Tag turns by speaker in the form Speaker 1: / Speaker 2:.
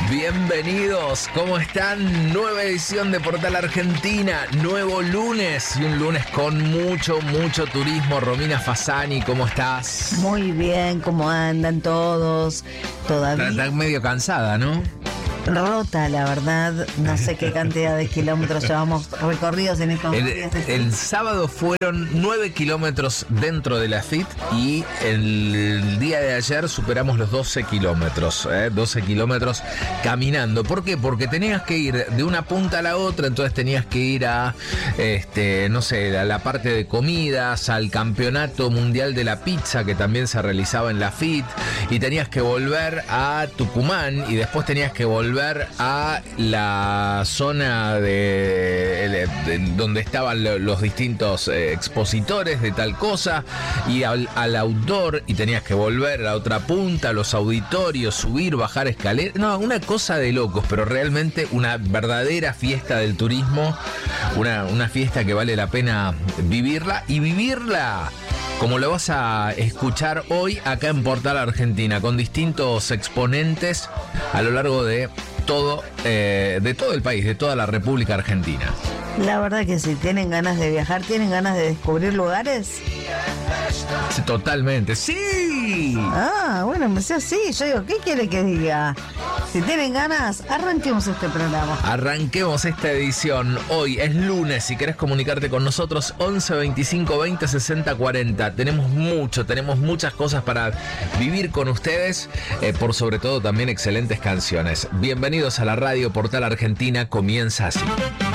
Speaker 1: Bienvenidos, ¿cómo están? Nueva edición de Portal Argentina, nuevo lunes y un lunes con mucho turismo. Romina Fasani, ¿cómo estás?
Speaker 2: Muy bien, ¿cómo andan todos? Todavía
Speaker 1: Estás medio cansada, ¿no?
Speaker 2: rota, la verdad, no sé qué cantidad de kilómetros llevamos recorridos en estos días.
Speaker 1: El sábado fueron 9 kilómetros dentro de la FIT y el día de ayer superamos los 12 kilómetros, 12 kilómetros caminando. ¿Por qué? Porque tenías que ir de una punta a la otra, entonces tenías que ir a, no sé, a la parte de comidas, al campeonato mundial de la pizza que también se realizaba en la FIT, y tenías que volver a Tucumán y después tenías que volver a la zona de donde estaban los distintos expositores de tal cosa, y al outdoor, y tenías que volver a la otra punta, a los auditorios, subir, bajar escaleras. No, una cosa de locos, pero realmente una verdadera fiesta del turismo, una fiesta que vale la pena vivirla, y vivirla como lo vas a escuchar hoy acá en Portal Argentina, con distintos exponentes a lo largo de todo el país, de toda la República Argentina.
Speaker 2: La verdad que si tienen ganas de viajar, tienen ganas de descubrir lugares.
Speaker 1: Sí, totalmente, ¡sí!
Speaker 2: Ah, bueno, me decía sí. Yo digo, ¿qué quiere que diga? Si tienen ganas, arranquemos este programa.
Speaker 1: Arranquemos esta edición. Hoy es lunes. Si querés comunicarte con nosotros, 11 25 20 60 40. Tenemos muchas cosas para vivir con ustedes, por sobre todo también excelentes canciones. Bienvenidos a la radio Portal Argentina. Comienza así.